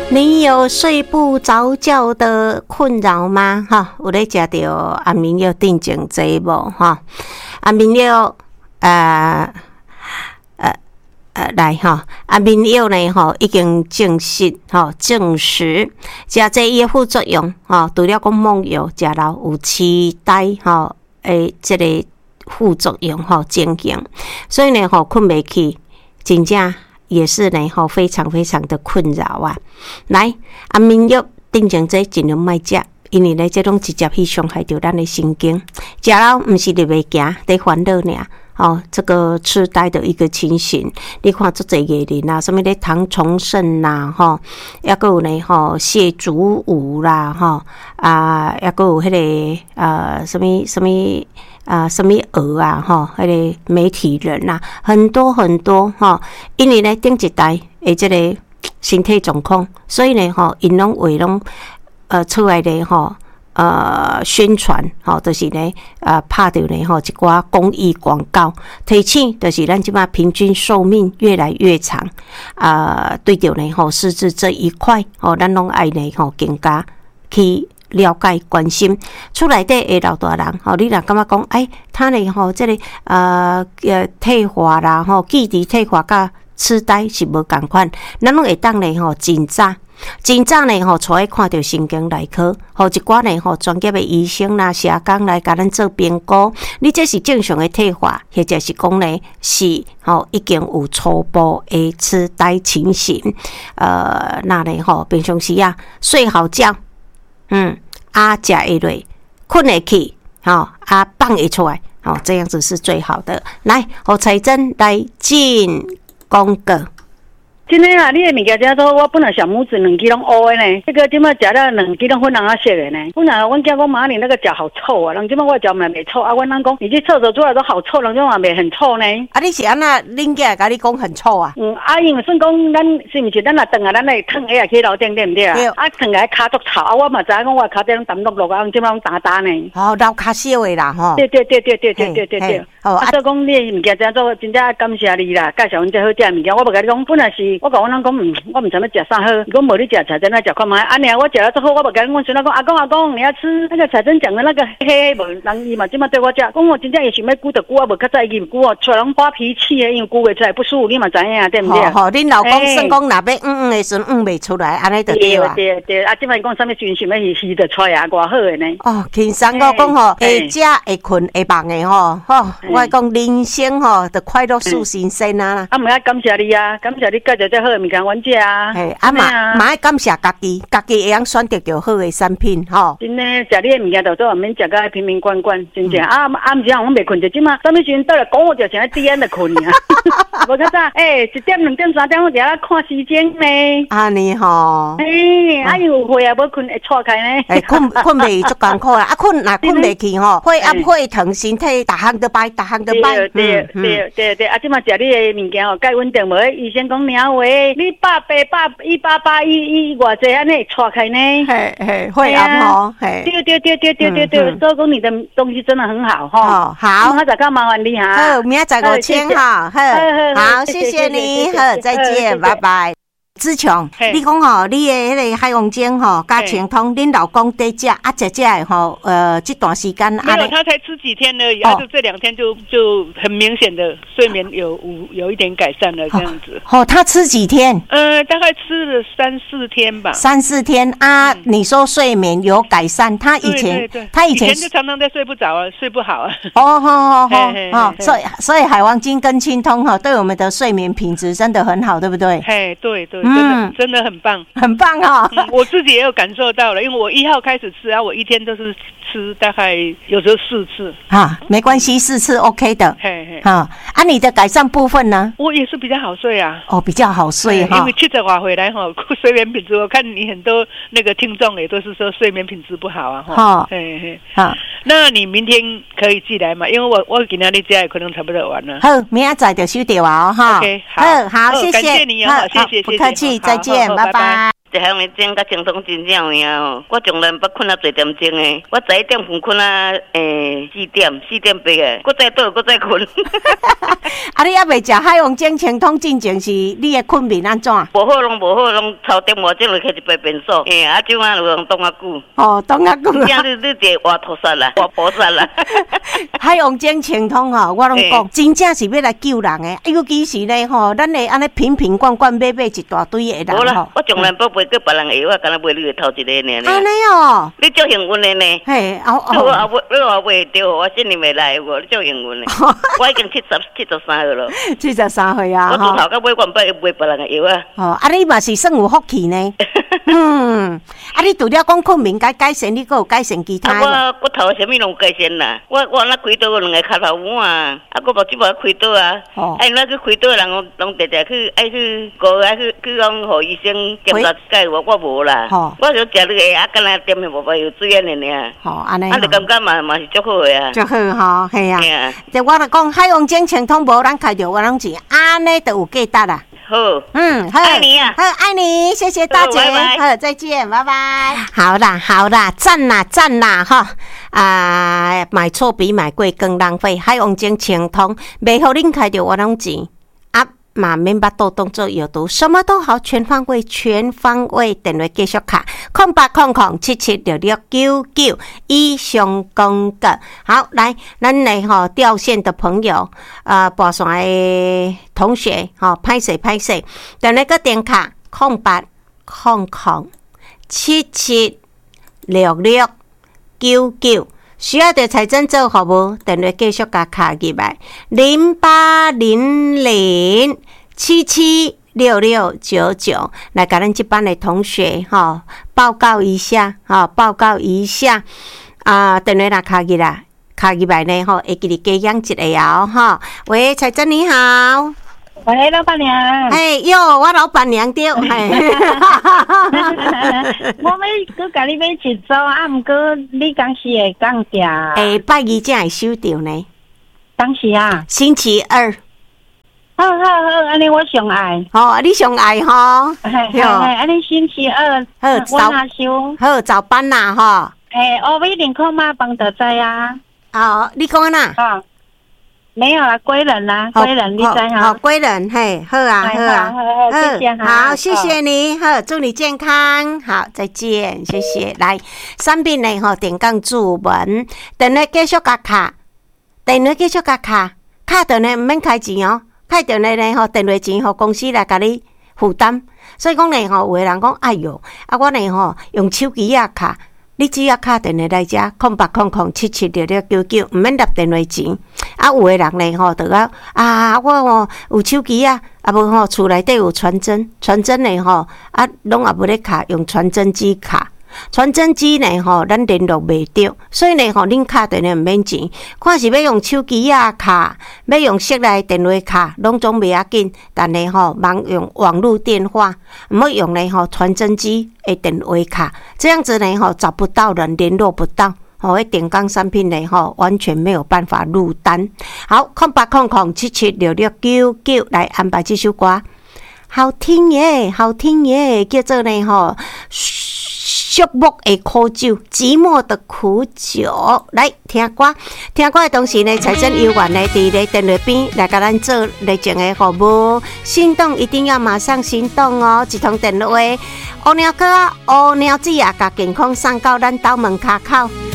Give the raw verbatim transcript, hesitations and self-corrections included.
你有睡不着觉的困扰吗？哈，有咧食到安眠药定情剂无？哈，安眠药，呃呃呃，来哈，安眠药呢？哈，已经证实，哈，证实食这伊副作用，哈，除了讲猛药食了有痴呆，哈，诶，这个副作用，哈，情形，所以呢，哈，困袂去，真正。也是呢，吼非常非常的困扰啊！来，安眠药定情剂尽量莫食，因为呢，这种直接去伤害到咱的神经。食了不是你袂惊，得烦恼尔。哦，这个痴呆的一个情形，你看做这个人啊，什么的唐崇盛呐，吼，也个有呢，吼谢祖武啦，吼啊，也个有迄、那个呃，什么什么啊，什么鹅啊，吼，迄个媒体人呐、啊，很多很多哈，因为呢，顶一代诶，这个身体状况，所以呢，吼，因拢为拢呃出来的吼。呃，宣传吼，就是呢，呃，拍到呢吼一寡公益广告，提醒就是咱即马平均寿命越来越长，啊、呃，对着呢吼，失智这一块，吼，咱拢爱呢吼更加去了解关心。厝内底的老大人，吼，你若感觉讲，哎，他呢吼，这个呃呃退化啦，吼，记忆退化甲痴呆是无共款，咱拢会当呢吼真早。真早呢吼，带看到神经内科，吼一寡呢吼专业的医生啦、社工来甲咱做评估。你这是正常的退化，或者是讲呢是吼已经有初步的痴呆情形。呃，那呢吼平常时啊睡好觉，嗯啊食会落，困会去，吼啊放会出来，吼这样子是最好的。来，互彩珍来进广告。 真诶啊！你诶物件真多，我本来小拇指两支拢乌诶呢，这个即摆食了两支拢粉红色诶呢。本来阮囝讲妈，你那个脚好臭啊！人即摆我脚嘛袂臭啊，阮人讲你去厕所出来都好臭，人即嘛袂很臭呢。 啊，你是安那恁囝甲你讲很臭啊？ 嗯，啊，因为算讲咱是毋是咱若转啊，咱来烫下去楼顶对毋对啊？对。啊，烫下骹足臭啊！我嘛知影讲我骹底拢澹落落啊，即摆拢打打呢。 哦，老骹烧诶啦吼。 对对对对对对对对对。哦，啊，所以讲你诶物件真做，真正感谢你啦，介绍阮这好食诶物件。我无甲你讲，本来是我甲阮人讲，嗯，我毋知要食啥好。如果无你食彩珍来食看卖，安尼啊，我食了之后，我无甲阮孙仔讲，阿公阿公，你要吃那个彩珍讲的那个黑黑无，人伊嘛即马对我食，讲我真正也想要顾着顾啊，无较早伊唔顾哦，出来拢发脾气诶，因为顾袂出来不舒服，你嘛知影啊，对毋对？ 吼吼，恁老公算讲若要嗯嗯诶时阵嗯袂出来，安尼就对啊。 对对，啊，即摆讲啥物时阵想要去吸着出来啊，偌好诶呢。 哦，轻松我讲吼，会食会困会梦诶吼，吼，我讲人生吼，的快乐素新鲜啊！ 啊，毋要感谢你啊，感谢你介绍这好诶物件，阮食啊。 嘿，啊嘛嘛爱感谢家己，家己会晓选择着好诶产品吼。 真诶，食你诶物件就做毋免食甲瓶瓶罐罐，真正啊啊，毋是啊，我袂困着，即马啥物时阵倒来讲我就像滴眼就困啊。无较早，诶，一点两点三点我就咧看时间呢。 安尼吼。 诶，啊因有血啊，无困会错开呢。 诶，困困袂足艰苦啦，啊困若困袂去吼，血压血糖身体，逐项都歹，逐项都歹。 对对对对，啊，即马食你诶物件吼，介稳定无？医生讲领话，你百八百一百八一一偌济安尼错开呢？ 嘿嘿，血压吼，嘿。 对对对对对对对，所以讲你的东西真的很好哈。 哦，好， 我再较麻烦你哈。 好，明仔载五千哈，好，好，谢谢你，好，再见，拜拜。志强，你讲吼，你的迄个海王精吼，加清通，恁老公在食，啊，食食的吼，呃，这段时间没有，他才吃几天而已，他就这两天就就很明显的睡眠有有一点改善了，这样子。 哦，他吃几天？ 呃，大概吃了三四天吧。 三四天啊，你说睡眠有改善？他以前，他以前以前就常常在睡不着啊，睡不好啊。 哦，好好好，哦，所以所以海王精跟清通哈，对我们的睡眠品质真的很好，对不对？ 嘿，对对。真的、嗯、真的很棒， 很棒哦、 嗯！我自己也有感受到了，因为我一号开始吃啊，我一天都是吃大概有时候四次啊，没关系，四次 OK 的。嘿嘿，啊，啊，你的改善部分呢？ 我也是比较好睡啊， 哦，比较好睡哈， 因为七十话回来哈，睡眠品质，我看你很多那个听众也都是说睡眠品质不好啊，哈，嘿嘿，好，那你明天可以寄来嘛？因为我我今天你家可能差不多完了。 好，明仔载就收到啊，哈。 OK， 好， 好，好，谢谢， 感谢你哦，谢谢，谢谢。 再见，拜拜。 食海王精甲清通真正有影哦。我从来捌困啊侪点钟诶，我十一点困困啊，诶四点四点八个，搁再倒搁再困。 啊，你还未食海王精清通进前是你诶困眠安怎？ 无好拢无好拢超电话即落开一杯便所，诶啊即晚就用冻啊久。 哦，冻啊久。 真正你你这活菩萨啦，活菩萨啦。 海王精清通吼，我拢讲真正是要来救人诶，尤其是咧吼，咱会安尼瓶瓶罐罐买买一大堆诶人。 无啦，我从来不买过别人诶药，我敢若买你诶头一个尔。 安尼哦， 你足幸运诶呢。 嘿，哦哦。 你话买，你话买着，我信你袂来无？你足幸运诶。我已经七十七十三岁咯。 七十三岁啊！ 我从头到尾我毋捌买别人诶药啊。 哦，啊你嘛是算有福气呢。嗯，啊你除了讲困眠改改善，你阁有改善其他？ 啊，我骨头啥物拢有改善啦。我我那开刀有两个脚头碗啊，啊，我目睭无开刀啊。哦。哎，那去开刀人拢拢直直去爱去过爱去去讲，互医生检查解我我无啦。哦。我就食你个啊，敢若点的无法有水安尼尔。哦，安尼。啊，就感觉嘛嘛是足好个啊。足好吼，系啊。系啊。即我来讲，海王精清通无咱开着，我拢是安尼就有价值啦。好，嗯，好，爱你啊，好，爱你，谢谢大姐，好，再见，拜拜。好啦，好啦，赞啦，赞啦，哈，啊，买错比买贵更浪费，海王精清通，袂互恁开着我拢钱啊。嘛免巴肚当做药毒，什么都好，全方位，全方位。电话继续卡，空八空空七七六六九九以上公告。好，来，咱来吼掉线的朋友，呃，拨线的同学，吼，歹势歹势，电话个电卡空八空空七七六六九九。需要的财政做服务，电话继续甲卡入来，零八零零七七六六九九，来甲咱这班的同学哈、哦、报告一下哈、哦，报告一下啊，电话来卡入来，卡入来呢吼，会给你加养一个哦哈。喂，财政你好。 喂，老板娘。 哎哟，我老板娘对。哎， 我要搁甲你买一组，啊，毋过你当时会降价。 哎，拜二才会收到呢。 当时啊？ 星期二。 好好好，安尼我上爱。 哦，你上爱吼。 嘿嘿嘿，安尼星期二， 好我若收。 好早班啦吼。 哎，我买零块嘛，帮得在啊。 哦，你讲哪？ 啊。没有啦，归人啦，归人，你知哈？ 好，归人，嘿，好啊，好啊， 好，谢谢哈。 好，谢谢你，好，祝你健康，好，再见，谢谢。来，产品呢，吼，点杠注文，电话继续甲卡，电话继续甲卡，卡到呢唔免开钱哦，开到呢呢吼，电话钱吼公司来甲你负担，所以讲呢吼，有个人讲，哎哟，啊我呢吼用手机啊卡。你只要打电话来遮，空八空空七七六六九九，毋免纳电话钱。啊，有诶人咧吼，就讲啊，我吼有手机啊，啊无吼厝内底有传真，传真咧吼，啊拢也无咧卡，用传真机卡。传真机呢吼，咱联络袂着，所以呢吼，恁卡电话毋免钱。看是要用手机啊卡，要用室内电话卡，拢总袂要紧。但呢吼，忙用网络电话，毋好用呢吼传真机的电话卡，这样子呢吼找不到人，联络不到。哦，迄电工产品呢吼，完全没有办法入单。好，空八空空七七六六九九来安排这首歌，好听耶，好听耶，叫做呢吼。寂寞的苦酒，寂寞的苦酒，来听歌。听歌的同时呢，财政有缘呢，伫咧电话边来甲咱做热情的服务。心动一定要马上行动哦！一通电话，乌鸟哥、乌鸟子啊，甲健康送到咱斗门骹口。